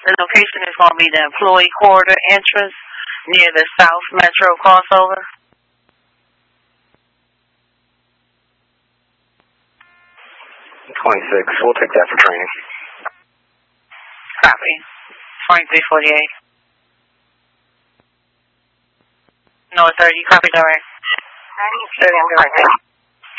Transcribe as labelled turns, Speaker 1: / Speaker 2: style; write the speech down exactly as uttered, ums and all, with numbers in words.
Speaker 1: The location is going to be the employee corridor entrance near the South Metro crossover.
Speaker 2: twenty-six, we'll take that for training.
Speaker 1: Copy. twenty-three forty-eight. North thirty, copy direct.
Speaker 3: thirty, I'm doing